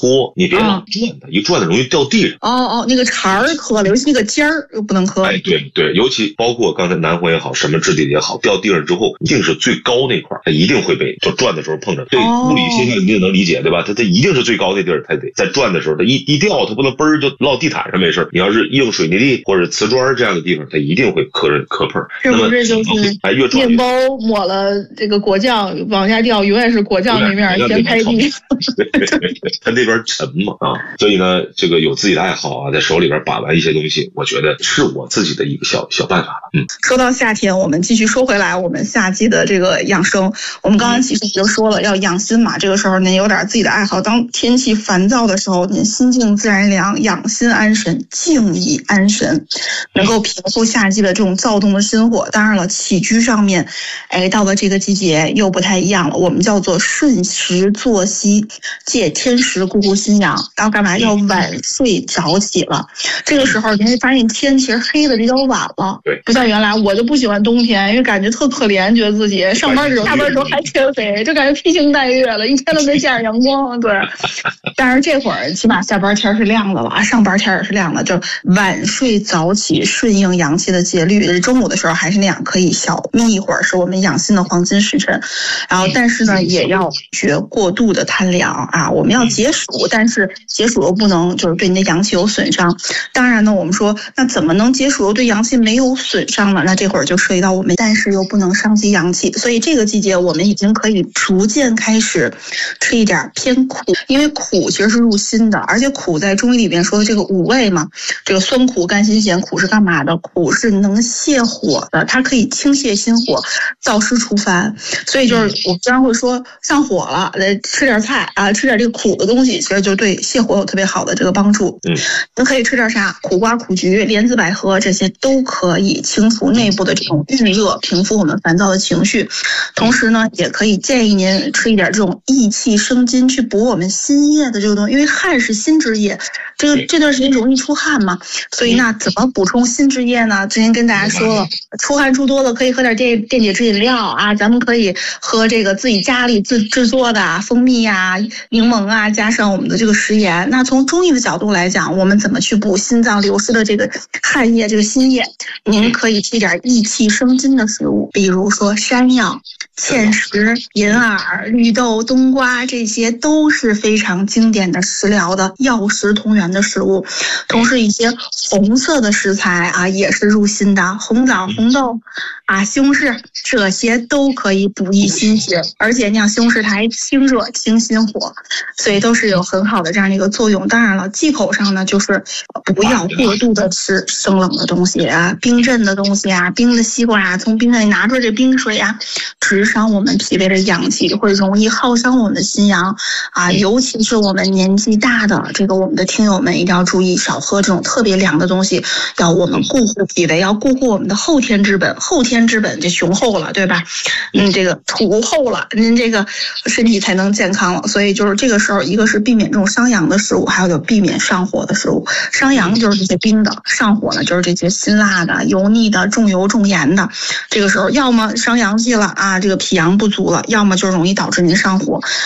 搓，你别老转它，一转它容易掉地上。 那个茬儿磕了，尤其那个尖儿又不能磕。 对，尤其包括刚才南黄也好，什么质地也好，掉地上之后，一定是最高那块，它一定会被就转的时候碰着。对，物理现象你也能理解，对吧？它一定是最高那地儿，它得在转的时候，它一掉，它不能嘣儿就落地毯上没事。你要是硬水泥地或者瓷砖这样的地方，它一定会磕碰。 是不是就是面包抹了这个果酱往下掉，永远是果酱那面先拍地？ 它那边沉嘛所以呢，这个有自己的爱好在手里边把玩一些东西，我觉得是我自己的一个小办法了。 说到夏天，我们继续说回来，我们夏季的这个养生，我们刚刚其实就说了要养心嘛，这个时候您有点自己的爱好，当天气烦躁的时候，您心静自然凉，养心安神，静以安神，能够平复夏季的这种躁动的心火。当然了，起居上面，到了这个季节又不太一样了，我们叫做顺时作息，借天时顾心养，要干嘛？要晚睡早起了。这个时候你会发现天其实黑的比较晚了，不像原来。我就不喜欢冬天，因为感觉特可怜，觉得自己上班的时候、下班的时候还缺肥，就感觉披星戴月了，一天都没见着阳光。对，但是这会儿起码下班天是亮的了，上班天也是亮的，就晚睡早起，顺应阳气的节律。中午的时候还是那样，可以小眯一会儿，是我们养心的黄金时辰。然后，但是呢，也要绝过度的贪凉我们要节暑，但是节暑又不能就是对你的阳气有损伤。当然呢，我们说那怎么能节暑又对阳气没有损伤呢？那这会儿就涉及到我们，但是又不能伤及阳气，所以这个季节我们已经可以逐渐开始吃一点偏苦，因为苦其实是入心的，而且苦在中医里边说的这个五味嘛，这个酸苦甘辛咸，苦是干嘛的？苦是能泻火的，它可以清泻心火，燥湿除烦。所以就是我经常会说上火了，吃点菜吃点这个苦的东西，其实就对泻火有特别好的这个帮助。您可以吃点啥？苦瓜、苦菊、莲子、百合，这些都可以清除内部的这种郁热，平复我们烦躁的情绪。同时呢，也可以建议您吃一点这种益气生津，去补我们心液的这个东西，因为汗是心之液，这段时间容易出汗嘛，所以那怎么补充心之液呢？之前跟大家说了，出汗出多了可以喝点电解质饮料咱们可以喝这个自己家里制作的蜂蜜柠檬加上我们的这个食盐。那从中医的角度来讲，我们怎么去补心脏流失的这个汗液，这个心液？您可以吃点益气生津的食物，比如说山药、芡实、银耳、绿豆、冬瓜，这些都是非常经典的食疗的药食同源的食物。同时一些红色的食材也是入心的，红枣、红豆西红柿，这些都可以补益心血，而且像西红柿它还清热清心火，所以都是有很好的这样的一个作用。当然了，忌口上呢，就是不要过度的吃生冷的东西冰镇的东西冰的西瓜从冰箱里拿出来这冰水直伤我们脾胃的阳气，会容易耗伤我们的心阳尤其是我们年纪大的我们的听友们一定要注意，少喝这种特别凉的东西，要我们固护脾胃，要固护我们的后天之本。后天之本就雄厚了，对吧？这个土厚了，您这个身体才能健康了。所以就是这个时候，一个是避免这种伤阳的食物，还有就避免上火的食物。伤阳就是这些冰的，上火呢就是这些辛辣的、油腻的、重油重盐的。这个时候要么伤阳气了这个脾阳不足了，要么就容易导致您上火。